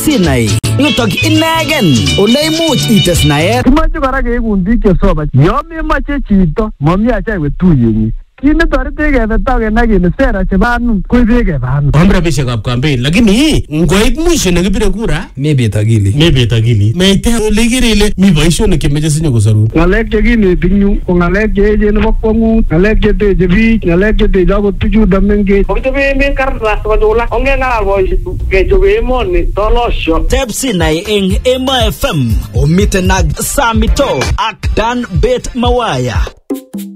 Sinai. Yutok inegen ole imuch ites naet. Kimache kora keekun biik chesoba. Yo memache chito mami acha iwe tuyenyi. Kine torete kebe token kele sera chebanu koibe kebanu. Rabishekab campaign lakini ngoit mwisho nekibire kura mebet akili. Meite ole kirele mi boisionik chemeche sinyo kosorun. Ngalek chekineti nyu ko ngalek cheechen nebo kwangut, ngalek cheteche biik, ngalek cheteche akot tuchuto mengech. Kokichobe emet kartas kochula ongengalal boisiek kechobe emoni tolosyo. Tep Sinai eng Emo FM omiten ak Samito ak Dan Bet Mawaya.